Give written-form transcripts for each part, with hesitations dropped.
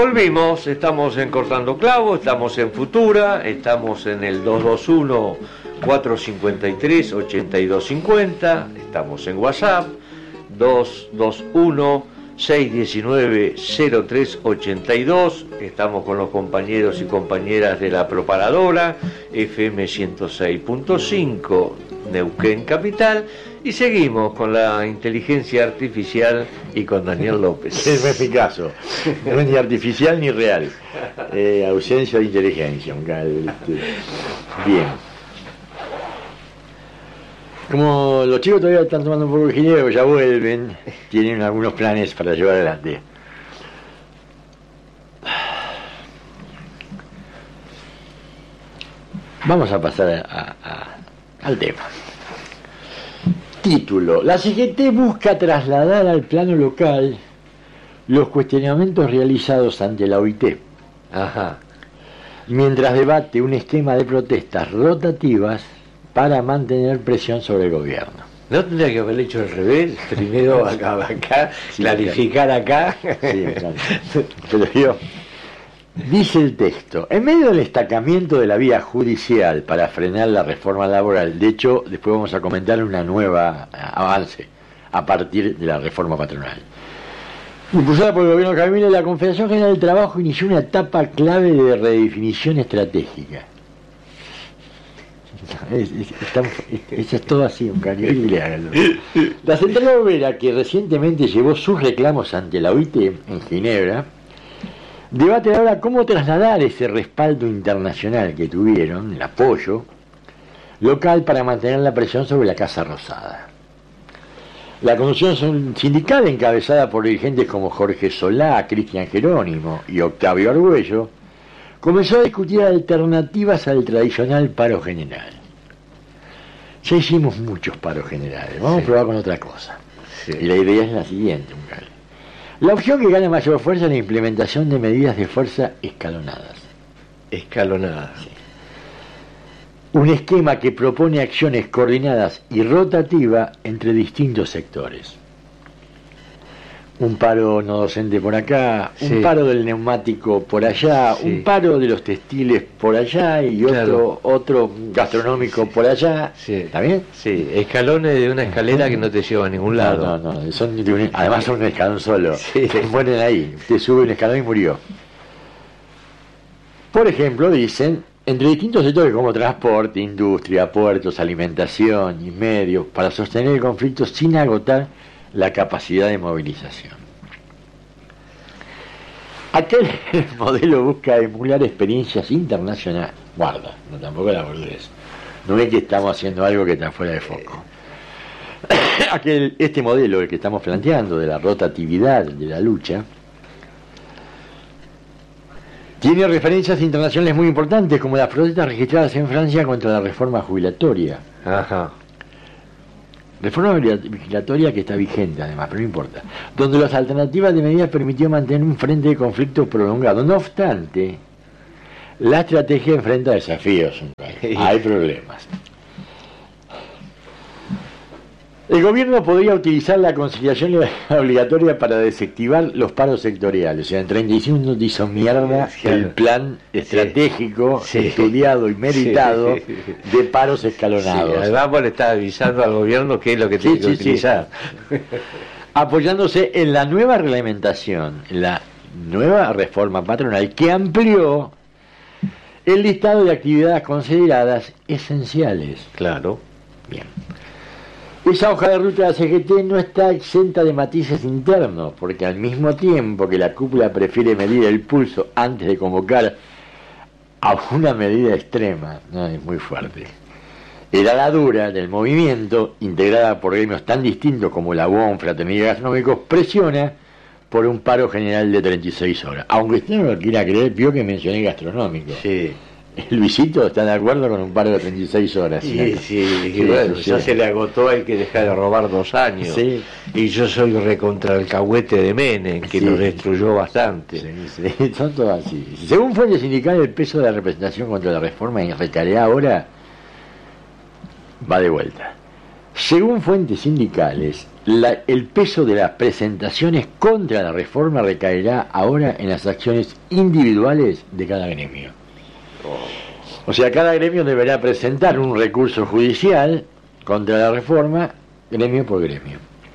Volvimos, estamos en Cortando Clavo, estamos en Futura, estamos en el 221-453-8250, estamos en WhatsApp, 221-619-0382, estamos con los compañeros y compañeras de la Proparadora, FM 106.5, Neuquén Capital, y seguimos con la inteligencia artificial y con Daniel López. Ese es mi caso, no es ni artificial ni real, ausencia de inteligencia. Bien. Como los chicos todavía están tomando un poco de ginebra, ya vuelven, tienen algunos planes para llevar adelante. Vamos a pasar al tema. Título: la CGT busca trasladar al plano local los cuestionamientos realizados ante la OIT. Ajá. Mientras debate un esquema de protestas rotativas para mantener presión sobre el gobierno. ¿No tendría que haberlo hecho al revés? Primero acá sí, clarificar acá. Sí, claro. Pero yo, dice el texto, en medio del destacamiento de la vía judicial para frenar la reforma laboral, de hecho, después vamos a comentar una nueva avance a partir de la reforma patronal. Impulsada por el gobierno Camilo, la Confederación General del Trabajo inició una etapa clave de redefinición estratégica. Eso es todo así, un cariño. La Central Obrera, que recientemente llevó sus reclamos ante la OIT en Ginebra, debate ahora cómo trasladar ese respaldo internacional que tuvieron, el apoyo local para mantener la presión sobre la Casa Rosada. La conducción sindical, encabezada por dirigentes como Jorge Solá, Cristian Jerónimo y Octavio Argüello, comenzó a discutir alternativas al tradicional paro general. Ya hicimos muchos paros generales, vamos a probar con otra cosa. Sí. Y la idea es la siguiente, la opción que gana mayor fuerza es la implementación de medidas de fuerza escalonadas. Escalonadas. Sí. Un esquema que propone acciones coordinadas y rotativas entre distintos sectores. Un paro no docente por acá, sí. Un paro del neumático por allá, sí. Un paro de los textiles por allá y claro. otro gastronómico por allá. Sí. ¿Está bien? Sí, escalones de una escalera que no te lleva a ningún lado. No, además son un escalón solo. Sí. Se ponen ahí, usted sube un escalón y murió. Por ejemplo, dicen, entre distintos sectores como transporte, industria, puertos, alimentación y medios, para sostener el conflicto sin agotar la capacidad de movilización. Aquel modelo busca emular experiencias internacionales. Guarda, no tampoco la boludez. No es que estamos haciendo algo que está fuera de foco. Este modelo, el que estamos planteando, de la rotatividad de la lucha, tiene referencias internacionales muy importantes, como las protestas registradas en Francia contra la reforma jubilatoria. Ajá. Reforma legislatoria que está vigente además, pero no importa. Donde las alternativas de medidas permitió mantener un frente de conflicto prolongado. No obstante, la estrategia enfrenta desafíos. Hay problemas. El gobierno podría utilizar la conciliación obligatoria para desactivar los paros sectoriales. O sea, en 35 hizo mierda el plan estratégico, estudiado y meditado de paros escalonados. Sí, además le está avisando al gobierno qué es lo que tiene que utilizar. Apoyándose en la nueva reglamentación, la nueva reforma patronal que amplió el listado de actividades consideradas esenciales. Claro. Bien. Esa hoja de ruta de la CGT no está exenta de matices internos, porque al mismo tiempo que la cúpula prefiere medir el pulso antes de convocar a una medida extrema, no, es muy fuerte. El ala dura del movimiento, integrada por gremios tan distintos como la UOM, Fraternidad y Gastronómicos, presiona por un paro general de 36 horas. Aunque usted no lo quiera creer, vio que mencioné gastronómico. Sí. Luisito está de acuerdo con un paro de 36 horas. Sí, bueno, ya se le agotó, hay que dejar de robar 2 años. Sí. Y yo soy recontra el cahuete de Menem, que lo destruyó bastante. Sí, son todos así. Según fuentes sindicales, el peso de la representación contra la reforma en recalerá ahora va de vuelta. Según fuentes sindicales, el peso de las presentaciones contra la reforma recaerá ahora en las acciones individuales de cada gremio. O sea, cada gremio deberá presentar un recurso judicial contra la reforma, gremio por gremio,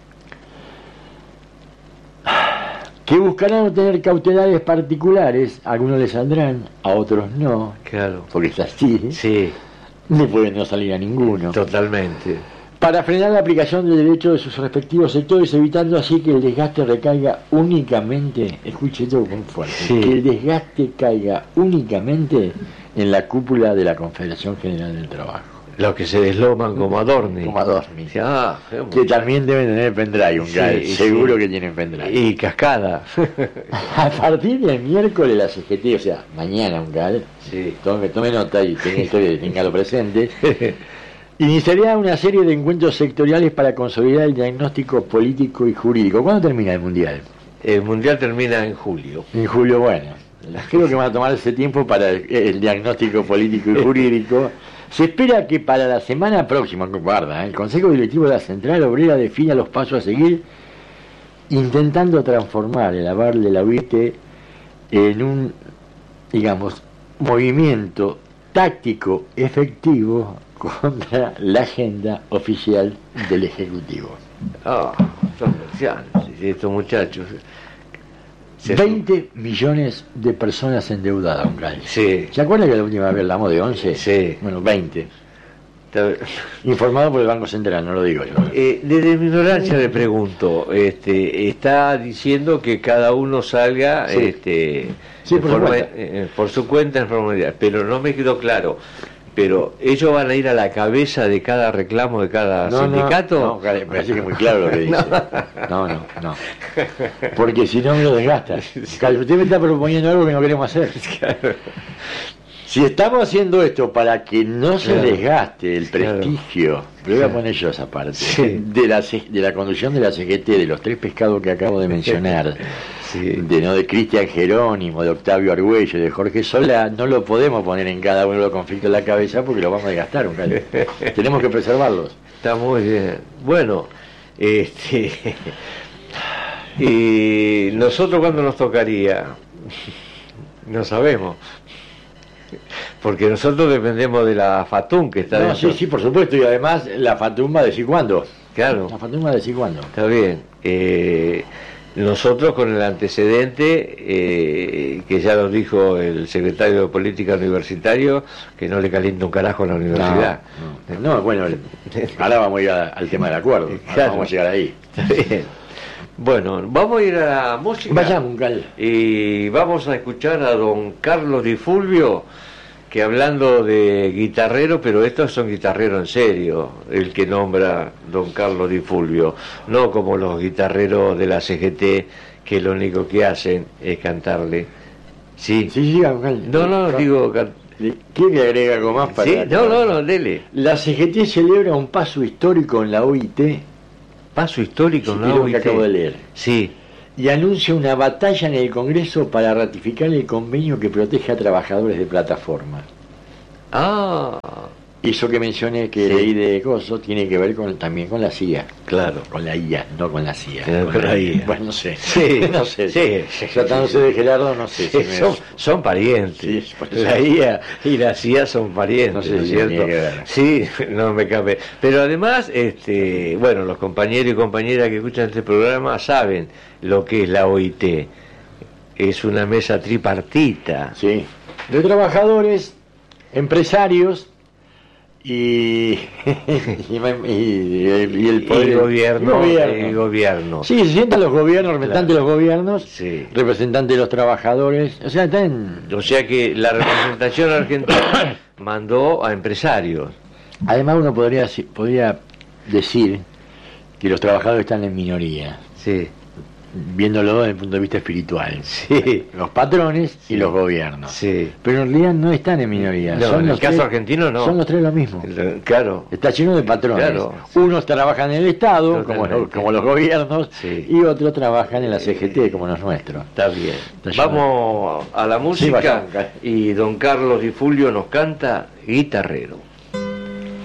que buscarán obtener cautelares particulares. A algunos les saldrán, a otros no. Claro. Porque es así. Sí. No puede no salir a ninguno. Totalmente. Para frenar la aplicación de derechos de sus respectivos sectores, evitando así que el desgaste recaiga únicamente, escuche esto con fuerte, sí, que el desgaste caiga únicamente en la cúpula de la Confederación General del Trabajo. Los que se desloman como Adorni. Como Adorni. Ah, que también deben tener pendrive, sí, seguro sí, que tienen pendrive. Y cascada. A partir del miércoles la CGT, o sea, mañana sí, tome nota y téngalo presente, iniciaría una serie de encuentros sectoriales para consolidar el diagnóstico político y jurídico. ¿Cuándo termina el Mundial? El Mundial termina en julio. En julio, bueno. Creo que van a tomar ese tiempo para el diagnóstico político y jurídico. Se espera que para la semana próxima, guarda, el Consejo Directivo de la Central Obrera defina los pasos a seguir, intentando transformar el aval de la UIT en un, digamos, movimiento táctico efectivo contra la agenda oficial del Ejecutivo. Son marcianos, estos muchachos. 20 millones de personas endeudadas, sí. ¿Se acuerda que la última vez hablamos de 11? Sí. Bueno, 20. Informado por el Banco Central, no lo digo yo. Desde mi ignorancia le pregunto, está diciendo que cada uno salga sí, por su cuenta en forma de, pero no me quedó claro. Pero ellos van a ir a la cabeza de cada reclamo de cada sindicato. No, me parece que es muy claro lo que dice. No. Porque si no me lo desgasta. Usted me está proponiendo algo que no queremos hacer. Claro. Si estamos haciendo esto para que no se desgaste el prestigio, pero voy a poner yo esa parte, de la conducción de la CGT, de los 3 pescados que acabo de mencionar, de Cristian Jerónimo, de Octavio Argüello, de Jorge Solá, no lo podemos poner en cada uno de los conflictos en la cabeza porque lo vamos a desgastar. Tenemos que preservarlos. Está muy bien. Bueno, y nosotros cuándo nos tocaría, no sabemos. Porque nosotros dependemos de la FATUM que está dentro. Sí, por supuesto, y además la FATUM va a decir cuándo. Claro. La FATUM va a decir cuándo. Está bien. Nosotros con el antecedente, que ya nos dijo el secretario de Política Universitario, que no le calienta un carajo a la universidad. No, bueno, ahora vamos a ir al tema del acuerdo. Claro. Vamos a llegar ahí. Está bien. Bueno, vamos a ir a la música. Vayamos, y vamos a escuchar a don Carlos Di Fulvio, que hablando de guitarrero, pero estos son guitarreros en serio, el que nombra don Carlos Di Fulvio, no como los guitarreros de la CGT, que lo único que hacen es cantarle. Sí, digo... ¿Quiere que agregue algo más para...? Sí, no, dele. La CGT celebra un paso histórico en la OIT. Paso histórico en la OIT. Que acabo de leer. Sí. Y anuncia una batalla en el Congreso para ratificar el convenio que protege a trabajadores de plataforma. Eso que mencioné que leí de Coso tiene que ver también con la CIA. Claro. Con la IA, no con la CIA. Con la IA. Bueno, no sé. Sí. No sé. Sí. Tratándose de Gerardo, no sé. Sí, son parientes. Sí, la IA y la CIA son parientes, no sé, ¿no es cierto? Sí, no me cabe. Pero además, bueno, los compañeros y compañeras que escuchan este programa saben lo que es la OIT. Es una mesa tripartita. Sí. De trabajadores, empresarios y el poder, y gobierno. Sí, se sientan los gobiernos, representantes de los gobiernos, representantes de los trabajadores, o sea que la representación argentina mandó a empresarios. Además uno podría decir que los trabajadores están en minoría. Sí. Viéndolo desde el punto de vista espiritual. Sí. Los patrones y los gobiernos. Sí. Pero en realidad no están en minoría. No, en el caso argentino no. Son los 3 lo mismo. Claro. Está lleno de patrones. Claro. Unos trabajan en el Estado, como los gobiernos, y otros trabajan en la CGT, como los nuestros. Está bien. Vamos a la música y don Carlos Di Fulvio nos canta Guitarrero.